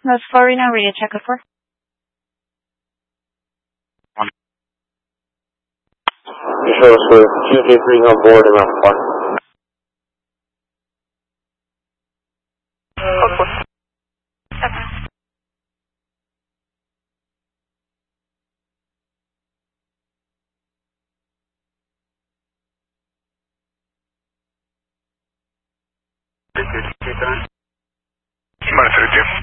That's Florina, radio check for. You show us for QJ3 on board and on flight. Vale, 32.